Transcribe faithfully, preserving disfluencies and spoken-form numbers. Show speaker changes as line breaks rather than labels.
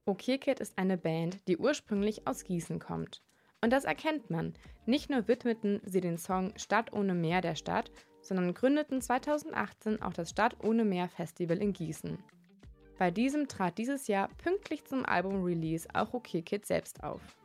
Okay Kid ist eine Band, die ursprünglich aus Gießen kommt. Und das erkennt man. Nicht nur widmeten sie den Song Stadt ohne Meer der Stadt, sondern gründeten zweitausendachtzehn auch das Stadt ohne Meer Festival in Gießen. Bei diesem trat dieses Jahr pünktlich zum Album-Release auch Okay Kid selbst auf.